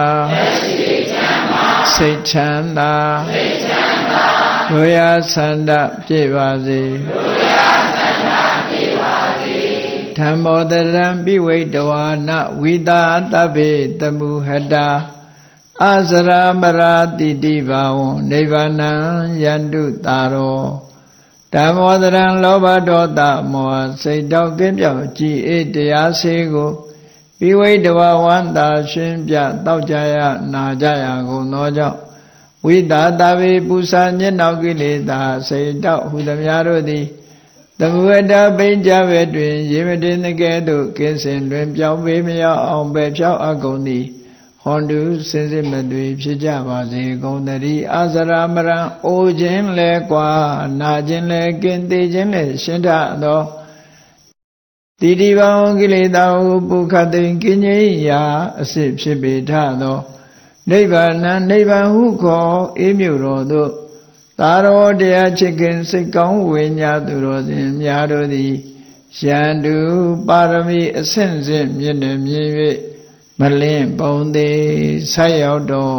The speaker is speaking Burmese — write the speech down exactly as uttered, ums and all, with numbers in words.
စိတ်ချမ်းသာလိုရာဆန္ဒပြည့်ပါစေဓမ္မောတရံပိဝိတဝါနဝိတာတဗ္ဗေတမုဟတာအစရာမရာတိတိဘာဝံနိဗ္ဗာနံယန္တုတာရောဓမ္မောတရံလောဘဒေါသမောဟစိတ်တောက်ကင်းပြောက်ကြည်အေးတရားစေကိုပိဝိတဝဝန္တာရှင်ပြတောက်ကြရနာကြရကုန်သောကြောင့်ဝိတာတဗ္ဗေပုစာညစ်နောက်ကိလေသာစိတ်တောက်ဟူသည်များတို့သည်သမုဝတ္တပိဉ္ကြဘဲတွင်ရေမတင်တကဲ့သို့ကင်းစင်တွင်ပြောင်းပေမရောက်အောင်ပဲဖြောက်အကုန်သည်ဟွန်တုစင်စစ်မသွေဖြစ်ကြပါစေကုန်သတည်းအစရာမရံအိုခြင်းလဲကွာနာခြင်းလဲကင်းသေးခြင်းလဲရှင်းထသောတိတိဘောင်ကိလေသာဟုပုခတ်သိင်ကင်းကြီးရာအစစ်ဖြစ်ပေထသောနိဗ္ဗာန်နိဗ္ဗာန်ဟုခေါ်အေးမြုတော်သို့သာရောတရားချစ်ခင်စိတ်ကောင်းဝိညာသူတော်စင်များတို့သည်ယန္တုပါရမီအဆင့်ဆင့်မြင့်နေမြင့်၍မလင့်ပုံသေးဆက်ရောက်တော်